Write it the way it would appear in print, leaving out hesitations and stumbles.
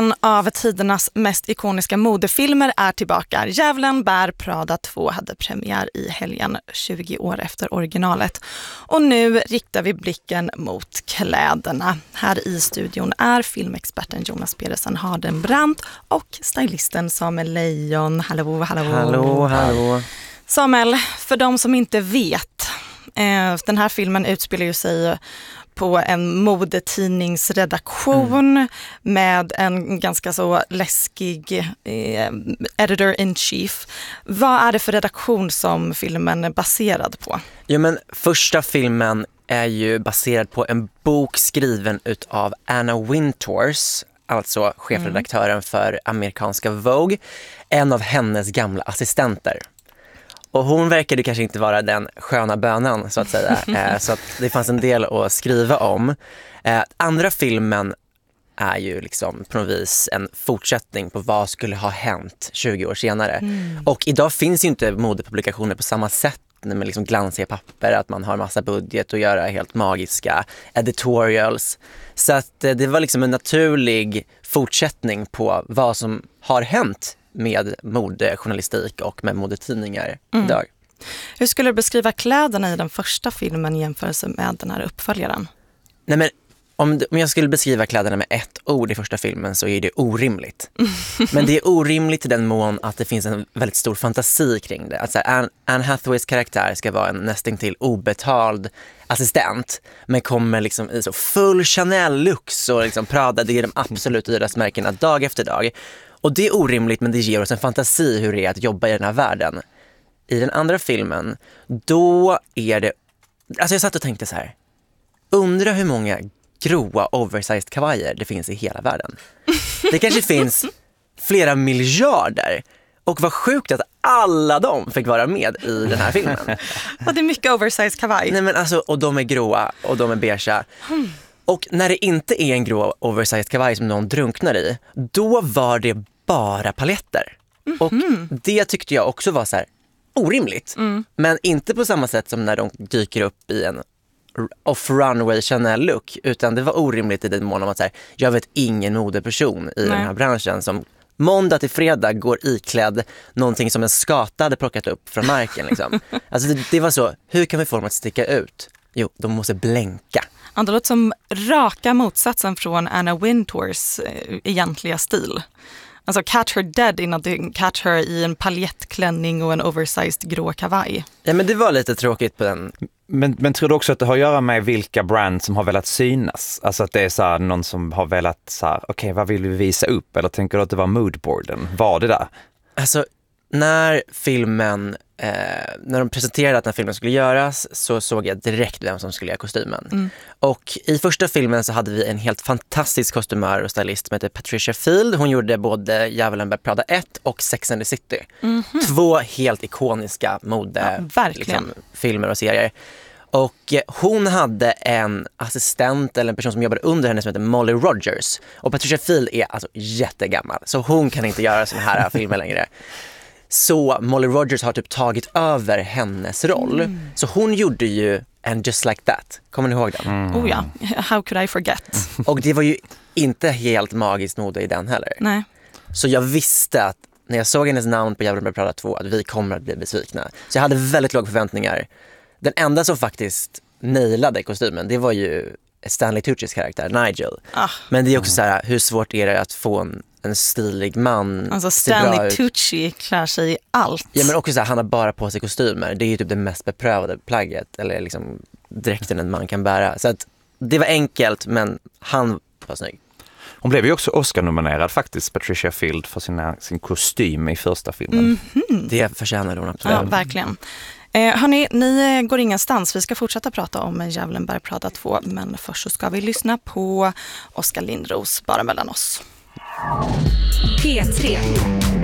En av tidernas mest ikoniska modefilmer är tillbaka. Djävulen bär Prada 2 hade premiär i helgen 20 år efter originalet. Och nu riktar vi blicken mot kläderna. Här i studion är filmexperten Jonas Pedersen Hardenbrandt och stylisten Samuel Lejon. Hallå, hallå. Hallå, hallå. Samuel, för de som inte vet, den här filmen utspelar ju sig på en modetidningsredaktion med en ganska så läskig editor-in-chief. Vad är det för redaktion som filmen är baserad på? Jo, men första filmen är ju baserad på en bok skriven utav Anna Wintours, alltså chefredaktören för amerikanska Vogue, en av hennes gamla assistenter. Och hon verkade kanske inte vara den sköna bönan, så att säga. Så att det fanns en del att skriva om. Andra filmen är ju liksom på något vis en fortsättning på vad skulle ha hänt 20 år senare. Och idag finns ju inte modepublikationer på samma sätt med liksom glansiga papper, att man har massa budget och göra helt magiska editorials. Så att det var liksom en naturlig fortsättning på vad som har hänt med modejournalistik och med modetidningar idag. Hur skulle du beskriva kläderna i den första filmen i jämförelse med den här uppföljaren? Nej, men om jag skulle beskriva kläderna med ett ord i första filmen så är det orimligt. Men det är orimligt i den mån att det finns en väldigt stor fantasi kring det. Alltså Anne Hathaways karaktär ska vara en nästintill obetald assistent, men kommer liksom i så full Chanel-lux och liksom Prada, det är de absolut dyraste märkena dag efter dag. Och det är orimligt, men det ger oss en fantasi hur det är att jobba i den här världen. I den andra filmen, då är det... Alltså jag satt och tänkte så här. Undra hur många gråa oversized kavajer det finns i hela världen. Det kanske finns flera miljarder. Och vad sjukt att alla de fick vara med i den här filmen. Ja, det är mycket oversized kavaj. Nej, men alltså, och de är gråa och de är beigea. Och när det inte är en grå oversized kavaj som någon drunknar i, då var det bara paletter. Och det tyckte jag också var så här orimligt. Men inte på samma sätt som när de dyker upp i en off-runway Chanel-look, utan det var orimligt i den mån om att så här, jag vet ingen modeperson i den här branschen som måndag till fredag går iklädd någonting som en skata hade plockat upp från marken. Liksom. Alltså det var så, hur kan vi få dem att sticka ut? Jo, de måste blänka. Det låter som raka motsatsen från Anna Wintours egentliga stil. Alltså catch her dead innan du catch her i en paljettklänning och en oversized grå kavaj. Ja, men det var lite tråkigt på den. Men tror du också att det har att göra med vilka brand som har velat synas? Alltså att det är så här, någon som har velat så här, okej, vad vill vi visa upp? Eller tänker du att det var moodboarden? Var det där? Alltså, när de presenterade att den här filmen skulle göras så såg jag direkt vem som skulle göra kostymen. Och i första filmen så hade vi en helt fantastisk kostymör och stylist som heter Patricia Field. Hon gjorde både Djävulen bär Prada 1 och Sex and the City. 2 helt ikoniska filmer och serier. Och hon hade en assistent eller en person som jobbade under henne som heter Molly Rogers. Och Patricia Field är alltså jättegammal, så hon kan inte göra såna här filmer längre. Så Molly Rogers har typ tagit över hennes roll. Så hon gjorde ju And Just Like That. Kommer ni ihåg den? Oh ja, how could I forget? Och det var ju inte helt magiskt mode i den heller. Nej. Så jag visste att när jag såg hennes namn på Djävulen bär Prada 2 att vi kommer att bli besvikna. Så jag hade väldigt låga förväntningar. Den enda som faktiskt nailade kostymen, det var ju Stanley Tuccis karaktär, Nigel. Men det är också så här, hur svårt är det att få en stilig man? Alltså Stanley Tucci klär sig i allt. Ja, men också så här, han har bara på sig kostymer. Det är ju typ det mest beprövade plagget, eller liksom dräkten en man kan bära. Så att det var enkelt, men han var snygg. Hon blev ju också Oscar-nominerad faktiskt, Patricia Field, för sin kostym i första filmen. Det förtjänar hon absolut. Ja, verkligen. Hörrni, ni går ingenstans. Vi ska fortsätta prata om Djävulen bär Prada 2, men först så ska vi lyssna på Oskar Lindros, Bara mellan oss. P3